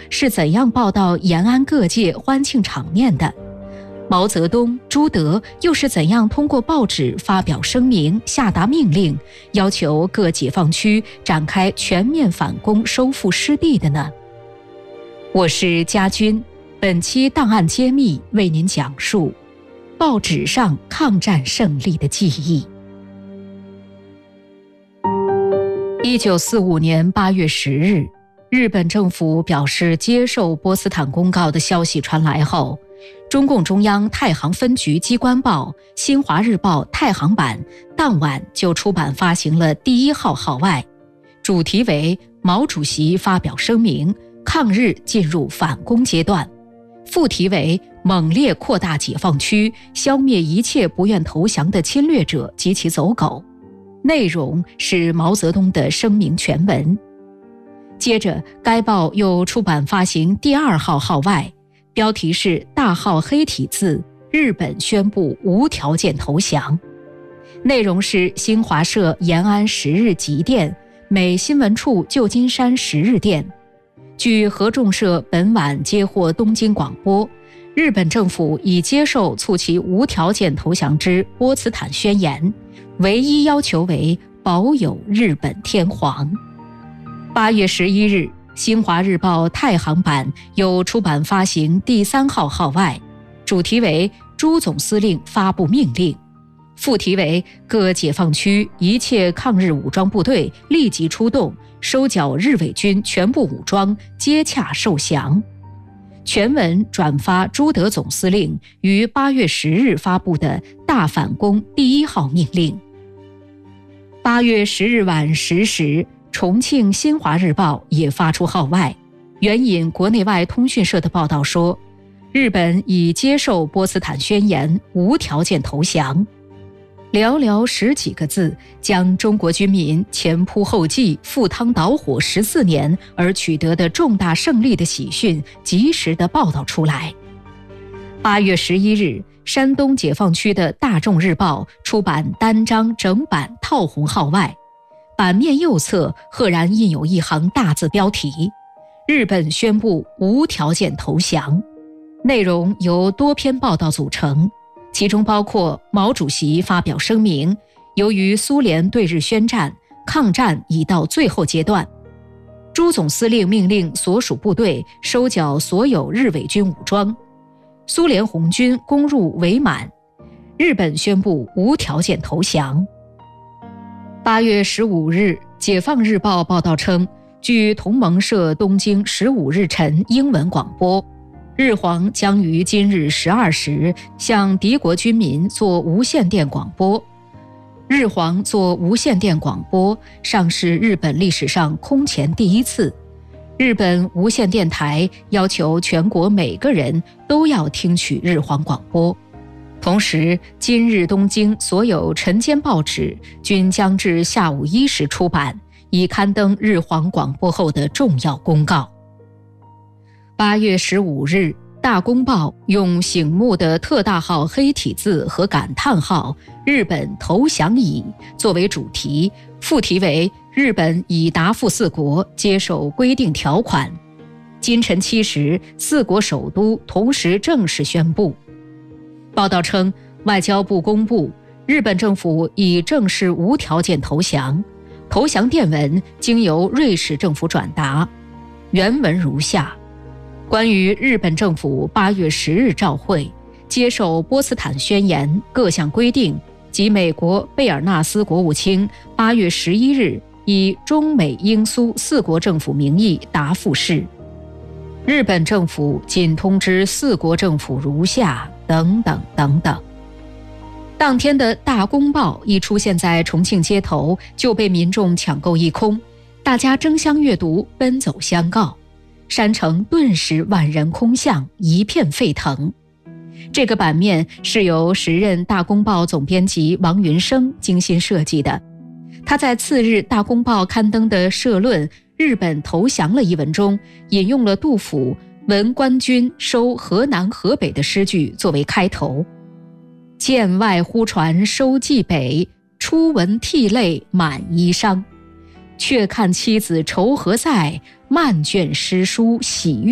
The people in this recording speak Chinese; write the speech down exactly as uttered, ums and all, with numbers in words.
是怎样报道延安各界欢庆场面的？毛泽东、朱德又是怎样通过报纸发表声明、下达命令，要求各解放区展开全面反攻、收复失地的呢？我是家军，本期档案揭秘为您讲述报纸上抗战胜利的记忆。一九四五年八月十日，日本政府表示接受波茨坦公告的消息传来后，中共中央太行分局机关报《新华日报》太行版当晚就出版发行了第一号号外，主题为毛主席发表声明，抗日进入反攻阶段，副题为猛烈扩大解放区，消灭一切不愿投降的侵略者及其走狗。内容是毛泽东的声明全文。接着该报又出版发行第二号号外，标题是大号黑体字日本宣布无条件投降，内容是新华社延安十日急电，美新闻处旧金山十日电。据合众社本晚接获东京广播，日本政府已接受促其无条件投降之波茨坦宣言，唯一要求为保有日本天皇。八月十一日，新华日报太行版又出版发行第三号号外，主题为朱总司令发布命令，副题为各解放区一切抗日武装部队立即出动，收缴日伪军全部武装，接洽受降。全文转发朱德总司令于八月十日发布的大反攻第一号命令。八月十日晚十时，重庆新华日报也发出号外，援引国内外通讯社的报道说，日本已接受波茨坦宣言，无条件投降。寥寥十几个字，将中国军民前仆后继、赴汤蹈火十四年而取得的重大胜利的喜讯及时地报道出来。八月十一日，山东解放区的大众日报出版单张整版套红号外，版面右侧赫然印有一行大字标题：日本宣布无条件投降。内容由多篇报道组成，其中包括毛主席发表声明，由于苏联对日宣战，抗战已到最后阶段，朱总司令命令所属部队收缴所有日伪军武装，苏联红军攻入伪满，日本宣布无条件投降。八月十五日，解放日报报道称，据同盟社东京十五日晨英文广播，日皇将于今日十二时向敌国军民做无线电广播。日皇做无线电广播尚是日本历史上空前第一次。日本无线电台要求全国每个人都要听取日皇广播。同时，今日东京所有晨间报纸均将至下午一时出版，以刊登日皇广播后的重要公告。八月十五日，大公报用醒目的特大号黑体字和感叹号“日本投降矣”作为主题，副题为日本已答复四国接受规定条款。今晨七时，四国首都同时正式宣布。报道称，外交部公布，日本政府已正式无条件投降，投降电文经由瑞士政府转达。原文如下：关于日本政府八月十日照会，接受波茨坦宣言各项规定及美国贝尔纳斯国务卿八月十一日以中美英苏四国政府名义答复是：日本政府仅通知四国政府如下等等等等。当天的大公报一出现在重庆街头，就被民众抢购一空，大家争相阅读，奔走相告，山城顿时万人空巷，一片沸腾。这个版面是由时任大公报总编辑王云生精心设计的。他在次日大公报刊登的社论《日本投降了》一文中，引用了杜甫闻官军收河南河北的诗句作为开头：剑外忽传收蓟北，初闻涕泪满衣裳。却看妻子愁何在，漫卷诗书喜悦